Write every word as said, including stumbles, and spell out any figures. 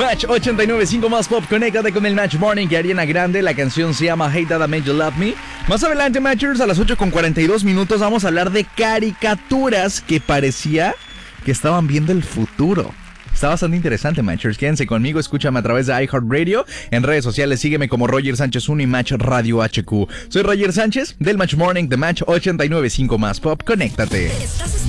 Match ochenta y nueve punto cinco más pop. Conéctate con el Match Morning y Ariana Grande. La canción se llama Hate That I Made You Love Me. Más adelante, Matchers, a las ocho con cuarenta y dos minutos vamos a hablar de caricaturas que parecía que estaban viendo el futuro. Está bastante interesante, Matchers. Quédense conmigo, escúchame a través de iHeartRadio. En redes sociales, sígueme como Roger Sánchez uno y Match Radio H Q. Soy Roger Sánchez del Match Morning de Match ochenta y nueve punto cinco más pop. Conéctate. Estás